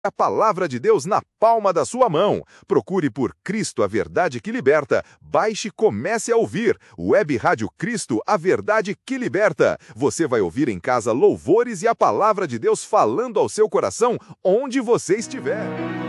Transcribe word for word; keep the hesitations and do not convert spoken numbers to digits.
a palavra de Deus na palma da sua mão. Procure por Cristo, a Verdade que Liberta. Baixe e comece a ouvir. Web Rádio Cristo, a Verdade que Liberta. Você vai ouvir em casa louvores e a palavra de Deus falando ao seu coração onde você estiver.